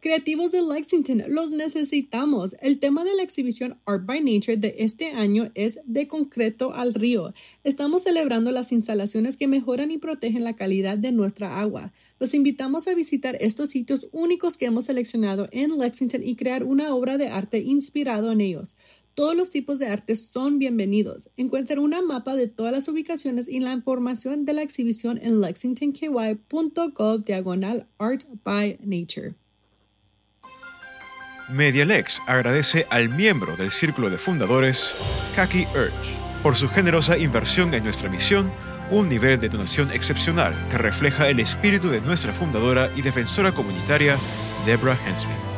Creativos de Lexington, los necesitamos. El tema de la exhibición Art by Nature de este año es De concreto al río. Estamos celebrando las instalaciones que mejoran y protegen la calidad de nuestra agua. Los invitamos a visitar estos sitios únicos que hemos seleccionado en Lexington y crear una obra de arte inspirado en ellos. Todos los tipos de arte son bienvenidos. Encuentra una mapa de todas las ubicaciones y la información de la exhibición en lexingtonky.gov/Art by Nature. Medialex agradece al miembro del Círculo de Fundadores, Kaki Urch, por su generosa inversión en nuestra misión, un nivel de donación excepcional que refleja el espíritu de nuestra fundadora y defensora comunitaria, Deborah Hensley.